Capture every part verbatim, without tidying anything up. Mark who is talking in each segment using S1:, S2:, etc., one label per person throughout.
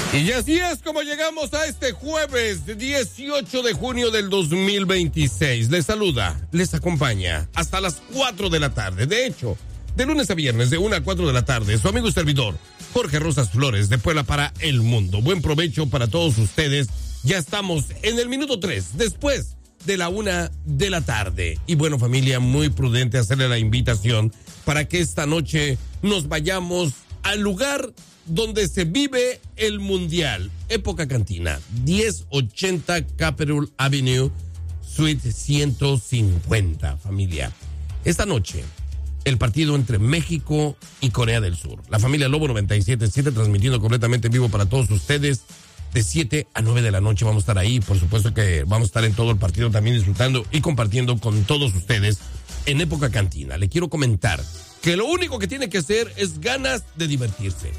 S1: Y así es como llegamos a este jueves dieciocho de junio del dos mil veintiséis. Les saluda, les acompaña hasta las cuatro de la tarde. De hecho, de lunes a viernes de una a cuatro de la tarde, su amigo y servidor, Jorge Rosas Flores, de Puebla para el Mundo. Buen provecho para todos ustedes. Ya estamos en el minuto tres, después de la una de la tarde. Y bueno, familia, muy prudente hacerle la invitación para que esta noche nos vayamos al lugar donde se vive el Mundial. Época Cantina, diez ochenta Capitol Avenue, Suite ciento cincuenta, familia. Esta noche, el partido entre México y Corea del Sur. La familia Lobo noventa y siete punto siete transmitiendo completamente en vivo para todos ustedes. De siete a nueve de la noche vamos a estar ahí. Por supuesto que vamos a estar en todo el partido también disfrutando y compartiendo con todos ustedes en Época Cantina. Le quiero comentar que lo único que tiene que hacer es ganas de divertirse,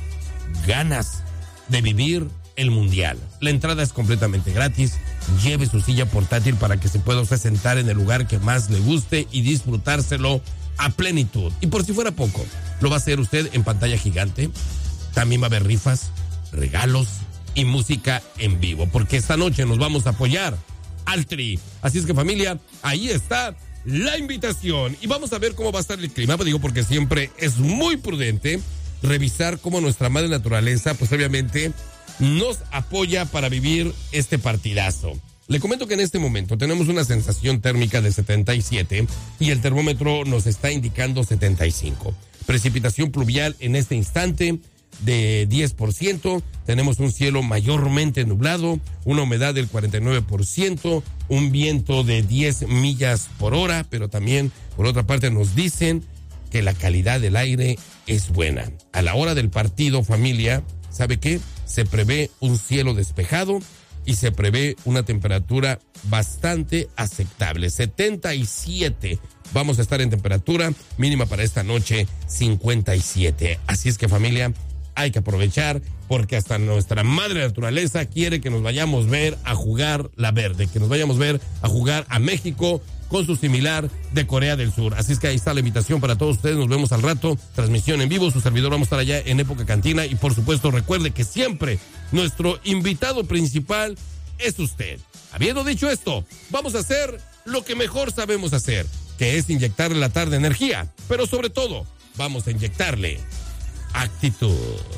S1: ganas de vivir el Mundial. La entrada es completamente gratis. Lleve su silla portátil para que se pueda usted sentar en el lugar que más le guste y disfrutárselo a plenitud. Y por si fuera poco, lo va a hacer usted en pantalla gigante. También va a haber rifas, regalos y música en vivo, porque esta noche nos vamos a apoyar al Tri. Así es que, familia, ahí está la invitación. Y vamos a ver cómo va a estar el clima. Pues digo, porque siempre es muy prudente revisar cómo nuestra madre naturaleza, pues obviamente, nos apoya para vivir este partidazo. Le comento que en este momento tenemos una sensación térmica de setenta y siete y el termómetro nos está indicando setenta y cinco. Precipitación pluvial en este instante de diez por ciento, tenemos un cielo mayormente nublado, una humedad del cuarenta y nueve por ciento, un viento de diez millas por hora, pero también, por otra parte, nos dicen que la calidad del aire es buena. A la hora del partido, familia, ¿sabe qué? Se prevé un cielo despejado y se prevé una temperatura bastante aceptable, setenta y siete. Vamos a estar en temperatura mínima para esta noche, cincuenta y siete. Así es que, familia, hay que aprovechar porque hasta nuestra madre naturaleza quiere que nos vayamos a ver a jugar la verde, que nos vayamos a ver a jugar a México con su similar de Corea del Sur. Así es que ahí está la invitación para todos ustedes. Nos vemos al rato, transmisión en vivo, su servidor vamos a estar allá en Época Cantina y por supuesto recuerde que siempre nuestro invitado principal es usted. Habiendo dicho esto, vamos a hacer lo que mejor sabemos hacer, que es inyectarle la tarde energía, pero sobre todo vamos a inyectarle actitud.